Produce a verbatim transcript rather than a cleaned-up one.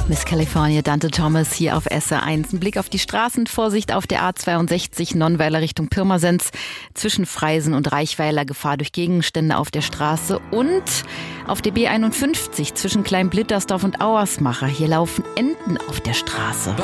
Miss California, Dante Thomas hier auf S R eins. Ein Blick auf die Straßen, Vorsicht auf der A zweiundsechzig, Nonnweiler Richtung Pirmasens. Zwischen Freisen und Reichweiler Gefahr durch Gegenstände auf der Straße. Und auf der B einundfünfzig zwischen Kleinblittersdorf und Auersmacher. Hier laufen Enten auf der Straße.